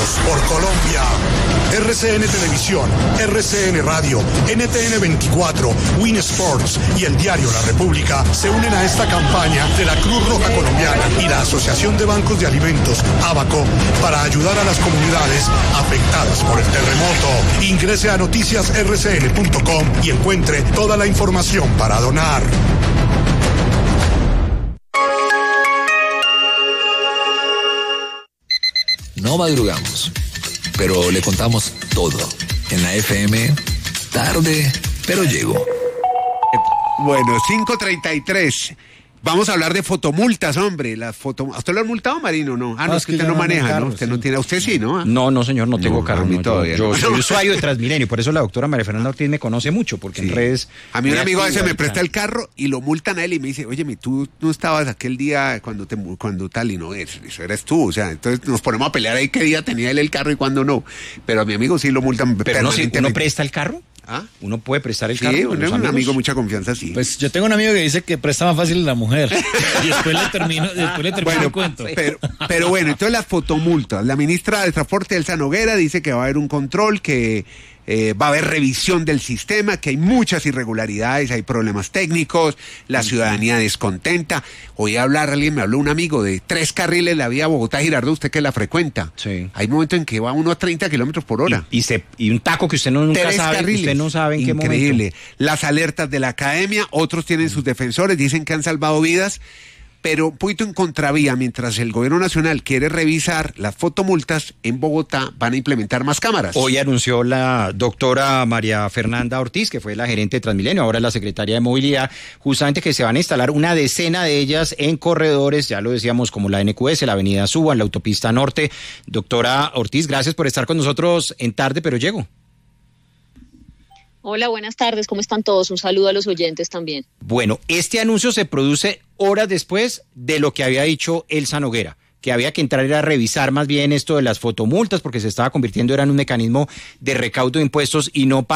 Unidos por Colombia. RCN Televisión, RCN Radio, NTN 24, Win Sports y el diario La República se unen a esta campaña de la Cruz Roja Colombiana y la Asociación de Bancos de Alimentos, ABACO, para ayudar a las comunidades afectadas por el terremoto. Ingrese a noticiasrcn.com y encuentre toda la información para donar. No madrugamos, pero le contamos todo. En la FM, tarde, pero llego. Bueno, 5:33. Vamos a hablar de fotomultas, hombre. Las ¿Usted lo ha multado, Marino? No. No, es que usted no maneja, carro, ¿no? Usted no tiene. Usted sí, ¿no? No, señor, no tengo carro. No, todavía. Yo soy usuario de Transmilenio, por eso la doctora María Fernanda Ortiz me conoce mucho, porque en redes. A mí un amigo a veces me presta el carro y lo multan a él y me dice, oye, tú no estabas aquel día cuando tal, y no, eso eres tú. O sea, entonces nos ponemos a pelear ahí qué día tenía él el carro y cuándo no. Pero a mi amigo sí lo multan. Pero ¿uno presta el carro? ¿Ah? ¿Uno puede prestar el carro? Sí, un amigo mucha confianza, sí. Pues yo tengo un amigo que dice que presta más fácil la mujer. Y después le termino el cuento. Pero bueno, entonces las fotomultas. La ministra de Transporte, Elsa Noguera, dice que va a haber un control, que va a haber revisión del sistema, que hay muchas irregularidades, hay problemas técnicos, la ciudadanía descontenta. Oí hablar, alguien me habló, un amigo, de 3 carriles la vía Bogotá-Girardot, usted que la frecuenta. Sí. Hay momentos en que va uno a 30 kilómetros por hora. Y un taco que usted nunca sabe, carriles. Usted no sabe en qué momento. Increíble. Las alertas de la academia, otros tienen sus defensores, dicen que han salvado vidas, pero un poquito en contravía. Mientras el gobierno nacional quiere revisar las fotomultas, en Bogotá van a implementar más cámaras. Hoy anunció la doctora María Fernanda Ortiz, que fue la gerente de Transmilenio, ahora la secretaria de Movilidad, justamente que se van a instalar una decena de ellas en corredores, ya lo decíamos, como la NQS, la avenida Suba, la autopista norte. Doctora Ortiz, gracias por estar con nosotros en Tarde, pero llego. Hola, buenas tardes, ¿cómo están todos? Un saludo a los oyentes también. Bueno, este anuncio se produce horas después de lo que había dicho Elsa Noguera, que había que entrar a revisar más bien esto de las fotomultas, porque se estaba convirtiendo en un mecanismo de recaudo de impuestos y no para